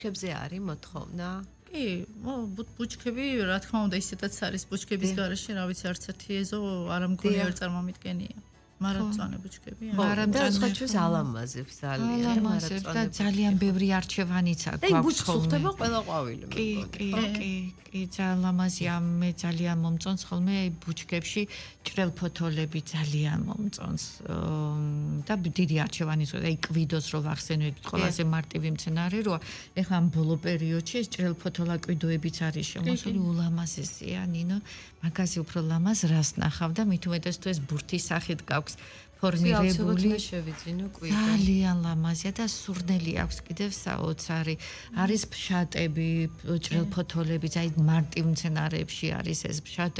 ბუჩქებზე არის მოთხოვნა? კი, ბუჩქები, რა თქმა უნდა, ისედაც არის ბუჩქების garaში, რა ვიცი, არც ერთი ეზო არ ამგონი არ წარმომიდგენია. მარადმწვანე ბუჩქებია. და სხვათვის ალამაზებს ძალიან. ალამაზებს და ძალიან ბევრი არჩევანიც აქვს. და ბუჩქს უხდება ყველა ყვავილი. კი, ძალიან ლამაზია. მე ძალიან მომწონს ხოლმე ბუჩქებში ჭრელფოთოლები ძალიან მომწონს. და დიდი არჩევანი ზღვა. აი კვიდოს რო ვახსენებთ, ყველაზე მარტივი მცენარე როა. ეხლა ამ ბოლო პერიოდში ეს ჭრელფოთოლა კვიდოებიც არის შემოსული ულამაზესია, ნინო. მაგაზე უფრო ლამაზ რას ნახავ და მით უმეტეს თუ ეს ბურთის სახით გაქვს ფორმირებული შევიძინო კვიდო. ძალიან ლამაზია და სურნელი აქვს კიდევ საოცარი. არის ფშატები, ჭრელფოთოლები, აი მარტივ მცენარეებში არის ეს ფშატი